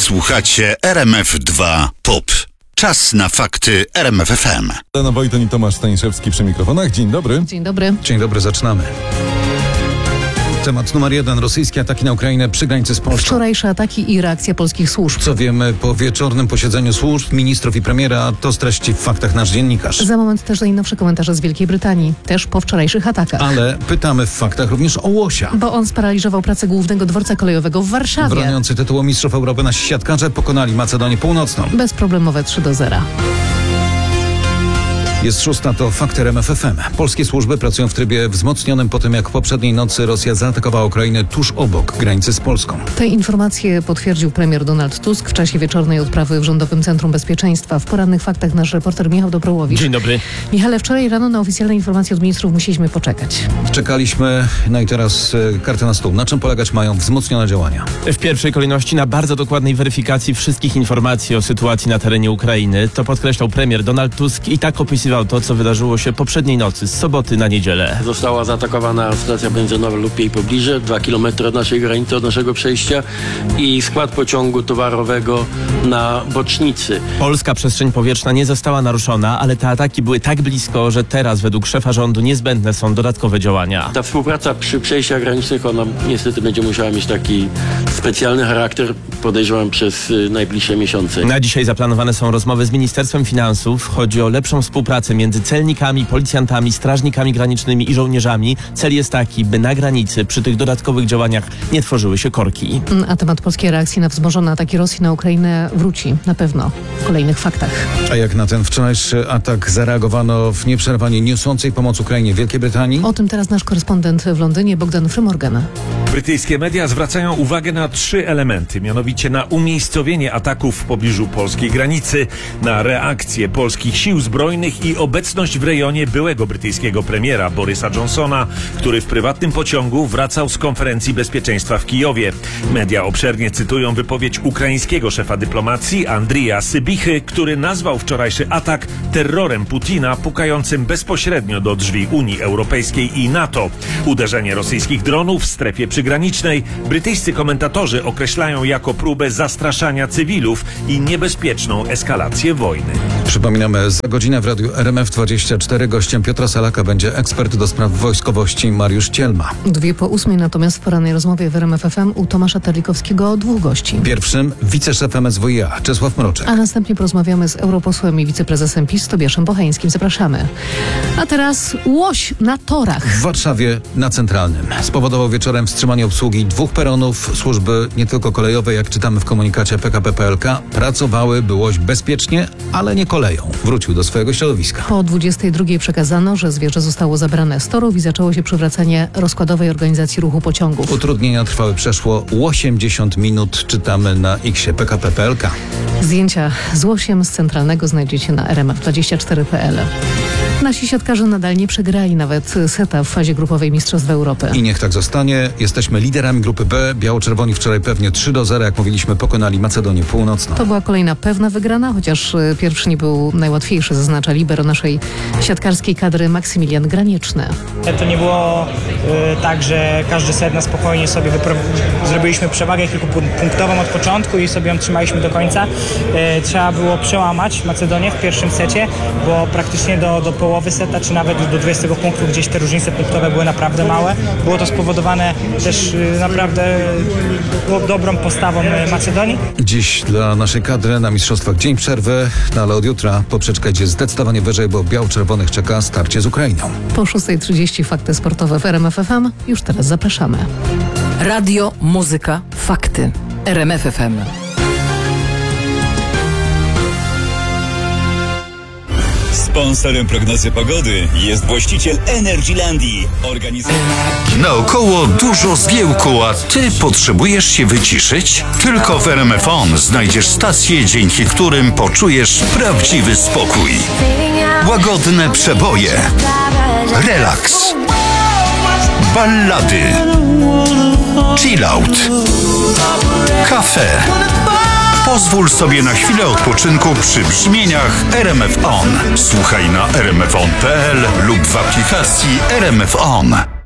Słuchacie RMF2 POP. Czas na fakty RMF FM. Elena Wojton i Tomasz Staniszewski przy mikrofonach. Dzień dobry. Dzień dobry. Dzień dobry, zaczynamy. Temat numer 1. Rosyjskie ataki na Ukrainę przy granicy z Polską. Wczorajsze ataki i reakcja polskich służb. Co wiemy po wieczornym posiedzeniu służb, ministrów i premiera, to streści w faktach nasz dziennikarz. Za moment też najnowsze komentarze z Wielkiej Brytanii. Też po wczorajszych atakach. Ale pytamy w faktach również o Łosia. Bo on sparaliżował pracę głównego dworca kolejowego w Warszawie. Broniący tytułu mistrzów Europy nasi siatkarze pokonali Macedonię Północną. Bezproblemowe 3-0. Jest 6, to fakty RMF FM. Polskie służby pracują w trybie wzmocnionym po tym, jak poprzedniej nocy Rosja zaatakowała Ukrainę tuż obok granicy z Polską. Te informacje potwierdził premier Donald Tusk w czasie wieczornej odprawy w Rządowym Centrum Bezpieczeństwa. W porannych faktach nasz reporter Michał Dobrołowicz. Dzień dobry. Michale, wczoraj rano na oficjalne informacje od ministrów musieliśmy poczekać. Czekaliśmy, no i teraz karty na stół. Na czym polegać mają wzmocnione działania? W pierwszej kolejności na bardzo dokładnej weryfikacji wszystkich informacji o sytuacji na terenie Ukrainy. To podkreślał premier Donald Tusk i tak opisywał to, co wydarzyło się poprzedniej nocy, z soboty na niedzielę. Została zaatakowana stacja benzynowa lub jej pobliże, 2 km od naszej granicy, od naszego przejścia i skład pociągu towarowego na bocznicy. Polska przestrzeń powietrzna nie została naruszona, ale te ataki były tak blisko, że teraz według szefa rządu niezbędne są dodatkowe działania. Ta współpraca przy przejściach granicznych, ona niestety będzie musiała mieć taki specjalny charakter, podejrzewam, przez najbliższe miesiące. Na dzisiaj zaplanowane są rozmowy z Ministerstwem Finansów. Chodzi o lepszą współpracę między celnikami, policjantami, strażnikami granicznymi i żołnierzami. Cel jest taki, by na granicy przy tych dodatkowych działaniach nie tworzyły się korki. A temat polskiej reakcji na wzmożone ataki Rosji na Ukrainę wróci na pewno w kolejnych faktach. A jak na ten wczorajszy atak zareagowano w nieprzerwanie niosącej pomoc Ukrainie Wielkiej Brytanii? O tym teraz nasz korespondent w Londynie, Bogdan Frymorgan. Brytyjskie media zwracają uwagę na 3 elementy, mianowicie na umiejscowienie ataków w pobliżu polskiej granicy, na reakcję polskich sił zbrojnych i obecność w rejonie byłego brytyjskiego premiera Borysa Johnsona, który w prywatnym pociągu wracał z konferencji bezpieczeństwa w Kijowie. Media obszernie cytują wypowiedź ukraińskiego szefa dyplomacji Andrija Sybichy, który nazwał wczorajszy atak terrorem Putina pukającym bezpośrednio do drzwi Unii Europejskiej i NATO. Uderzenie rosyjskich dronów w strefie przygranicznej brytyjscy komentatorzy określają jako próbę zastraszania cywilów i niebezpieczną eskalację wojny. Przypominamy, za godzinę w radiu RMF24 gościem Piotra Salaka będzie ekspert do spraw wojskowości Mariusz Cielma. 7:02, natomiast w porannej rozmowie w RMF FM u Tomasza Terlikowskiego 2 gości. Pierwszym wiceszef MSWiA Czesław Mroczek. A następnie porozmawiamy z europosłem i wiceprezesem PiS Tobiaszem Bocheńskim. Zapraszamy. A teraz łoś na torach. W Warszawie na Centralnym spowodował wieczorem wstrzymanie obsługi 2 peronów. Służby nie tylko kolejowe, jak czytamy w komunikacie PKP PLK, pracowały, by łoś bezpiecznie, ale nie koleją wrócił do swojego środowiska. Po 22:00 przekazano, że zwierzę zostało zabrane z torów i zaczęło się przywracanie rozkładowej organizacji ruchu pociągów. Utrudnienia trwały przeszło 80 minut, czytamy na X-ie PKP PLK. Zdjęcia z łosiem z Centralnego znajdziecie na rmf24.pl. Nasi siatkarze nadal nie przegrali nawet seta w fazie grupowej Mistrzostw Europy. I niech tak zostanie. Jesteśmy liderami grupy B. Biało-czerwoni wczoraj pewnie 3-0, jak mówiliśmy, pokonali Macedonię Północną. To była kolejna pewna wygrana, chociaż pierwszy nie był najłatwiejszy, zaznacza libero naszej siatkarskiej kadry Maksymilian Granieczny. To nie było tak, że każdy set na spokojnie sobie zrobiliśmy przewagę kilkupunktową od początku i sobie ją trzymaliśmy do końca. Trzeba było przełamać Macedonię w pierwszym secie, bo praktycznie do połowy seta, czy nawet do 20 punktów gdzieś te różnice punktowe były naprawdę małe. Było to spowodowane też naprawdę dobrą postawą Macedonii. Dziś dla naszej kadry na mistrzostwach dzień przerwy, no ale od jutra poprzeczka idzie zdecydowanie wyżej, bo biało-czerwonych czeka starcie z Ukrainą. Po 6:30 fakty sportowe w RMF FM. Już teraz zapraszamy. Radio, muzyka, fakty. RMF FM. Sponsorem prognozy pogody jest właściciel Energylandii. Naokoło dużo zgiełku, a ty potrzebujesz się wyciszyć? Tylko w RMF On znajdziesz stacje, dzięki którym poczujesz prawdziwy spokój. Łagodne przeboje, relaks, ballady, chillout, kafe. Pozwól sobie na chwilę odpoczynku przy brzmieniach RMF On. Słuchaj na rmfon.pl lub w aplikacji RMF On.